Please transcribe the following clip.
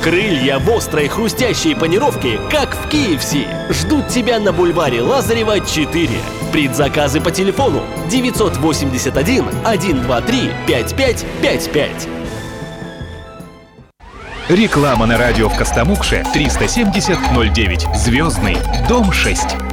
Крылья в острой хрустящей панировке, как в KFC, ждут тебя на бульваре Лазарева, 4. Предзаказы по телефону 981 123 5555. Реклама на радио в Костомукше 370 09. Звездный, дом 6.